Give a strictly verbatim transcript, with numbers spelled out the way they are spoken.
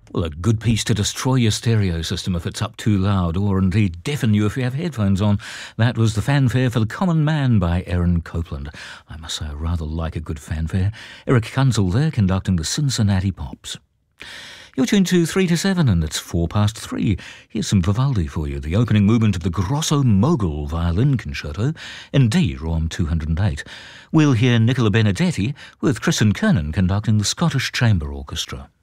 Well, a good piece to destroy your stereo system if it's up too loud, or indeed deafen you if you have headphones on. That was the fanfare for The Common Man by Aaron Copland. I must say I rather like a good fanfare. Eric Kunzel there conducting the Cincinnati Pops. You're tuned to three to seven and it's four past three. Here's some Vivaldi for you, the opening movement of the Grosso Mogul Violin Concerto in D, Rom two hundred eight. We'll hear Nicola Benedetti with Kristen Kernan conducting the Scottish Chamber Orchestra.